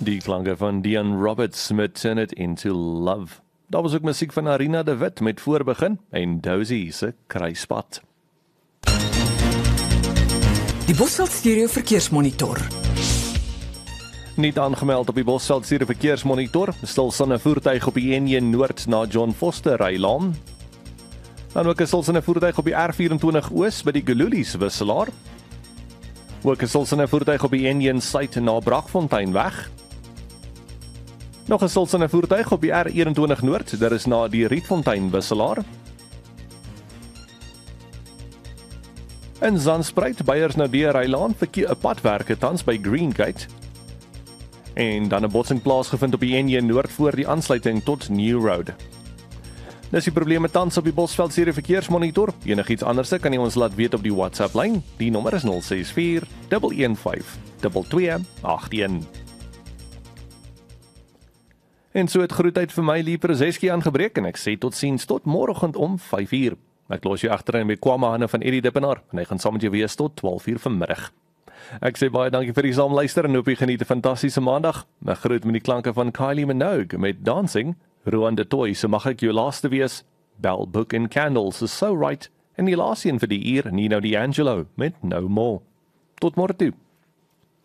Die klanke van Dion Roberts met Turn It Into Love. Daar was ook musiek van Arina de Wit met Voorbegin en Dozy se Kruispad. Die Bosveld Stereo Verkeersmonitor. Niet aangemeld op die Bosveld Stereo Verkeersmonitor. Stilstaande voertuig op die N1 Noord na John Foster Rylaan. Dan ook 'n stilstaande voertuig op die R24 Oos by die Gululies wisselaar. Ook 'n stilstaande voertuig op die N1 Suid na Bragfonteinweg. Nog 'n stilstaande voertuig op die R21 Noord, dit is na die Rietfontein wisselaar. In Zandspruit, Beyers na die Rylaan, verkeer 'n padwerke tans by Greengate. En dan 'n botsing plaasgevind op die N1 Noord voor die aansluiting tot New Road. Dis die probleme tans op die Bosveld Stereo Verkeersmonitor. Enigiets anderste kan jy ons laat weet op die WhatsApp lyn. Die nommer is 064 115 2281. En so het groetheid vir my Lieprezeski aangebreek en ek sê totsiens tot môreoggend om 5:00. Ek los jou agter in met Kwame Hanne van Eddie Dippenaar en hy gaan saam met jou wees tot 12:00 vanmiddag. Ek sê baie dankie vir die saamluister en hoop jy geniet 'n fantastiese maandag. Ek groet met die klanke van Kylie Minogue met Dancing. Roan de Toy, so mag ek jou laaste wees. Bell, Book and Candles is So Right. En die laaste een vir die uur, Nino D'Angelo met No More. Tot môre toe.